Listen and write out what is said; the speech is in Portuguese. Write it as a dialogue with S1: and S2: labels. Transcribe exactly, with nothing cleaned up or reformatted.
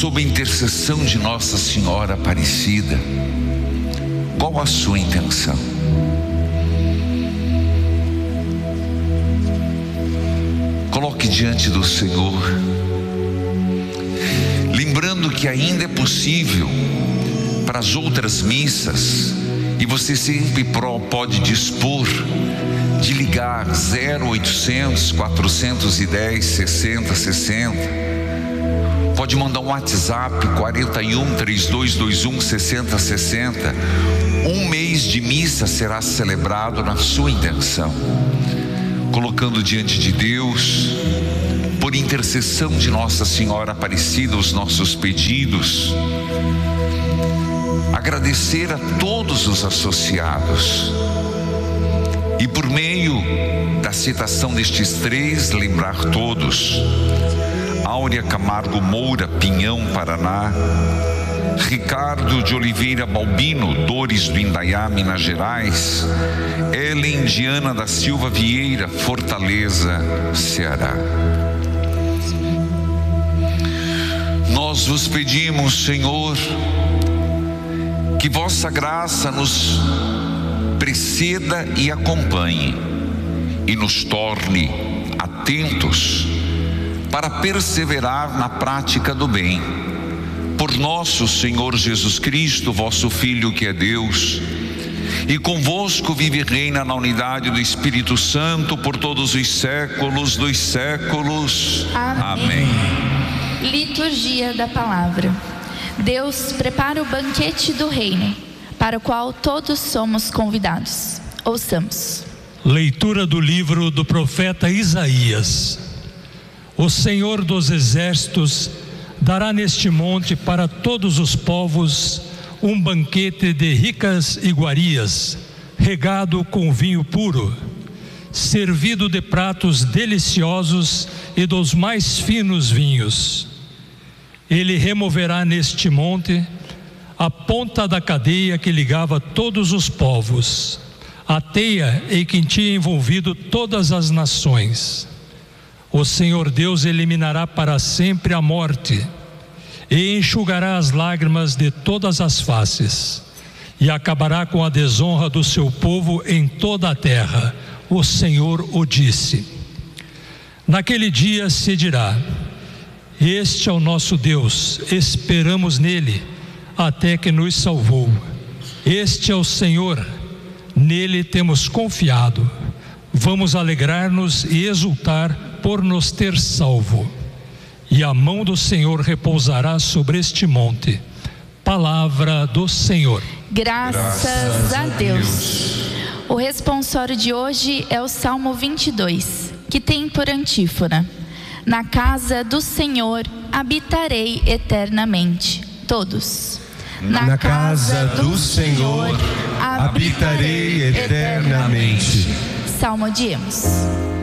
S1: sob a intercessão de Nossa Senhora Aparecida, qual a sua intenção? Coloque diante do Senhor, lembrando que ainda é possível para as outras missas, e você sempre pode dispor de ligar zero oitocentos, quatrocentos e dez, sessenta, sessenta. Pode mandar um WhatsApp quarenta e um, trinta e dois vinte e um, sessenta, sessenta. Um mês de missa será celebrado na sua intenção, colocando diante de Deus, por intercessão de Nossa Senhora Aparecida, os nossos pedidos. Agradecer a todos os associados e, por meio da citação destes três, lembrar todos: Áurea Camargo Moura, Pinhão, Paraná; Ricardo de Oliveira Balbino, Dores do Indaiá, Minas Gerais; Ellen Diana da Silva Vieira, Fortaleza, Ceará. Nós vos pedimos, Senhor, que vossa graça nos preceda e acompanhe, e nos torne atentos para perseverar na prática do bem. Por nosso Senhor Jesus Cristo, vosso Filho, que é Deus, e convosco vive e reina na unidade do Espírito Santo por todos os séculos dos séculos. Amém.
S2: Amém. Liturgia da Palavra. Deus prepara o banquete do reino, para o qual todos somos convidados. Ouçamos.
S3: Leitura do livro do profeta Isaías. O Senhor dos Exércitos dará neste monte para todos os povos um banquete de ricas iguarias, regado com vinho puro, servido de pratos deliciosos e dos mais finos vinhos. Ele removerá neste monte a ponta da cadeia que ligava todos os povos, a teia em que tinha envolvido todas as nações. O Senhor Deus eliminará para sempre a morte e enxugará as lágrimas de todas as faces, e acabará com a desonra do seu povo em toda a terra. O Senhor o disse. Naquele dia se dirá: este é o nosso Deus, esperamos nele, até que nos salvou. Este é o Senhor, nele temos confiado. Vamos alegrar-nos e exultar por nos ter salvo. E a mão do Senhor repousará sobre este monte. Palavra do Senhor.
S2: Graças, Graças a Deus. Deus. O responsório de hoje é o Salmo vinte e dois, que tem por antífona: na casa do Senhor habitarei eternamente. Todos.
S4: Na, na casa do Senhor habitarei eternamente.
S2: Salmodiemos.